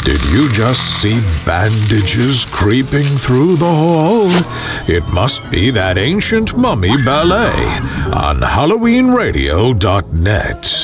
Did you just see bandages creeping through the hall? It must be that ancient mummy ballet on HalloweenRadio.net.